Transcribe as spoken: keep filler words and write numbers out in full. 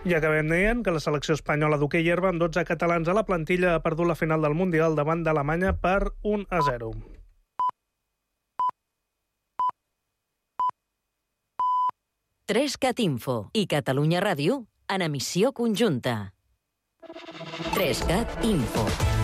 I acabem dient que la selecció espanyola d'hoquei herba amb dotze catalans a la plantilla ha perdut la final del Mundial davant d'Alemanya per un a zero. tres cat Info i Catalunya Ràdio en emissió conjunta. tres cat Info.